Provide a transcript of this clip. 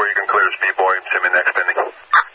before you can clear speed volume, send me next pending.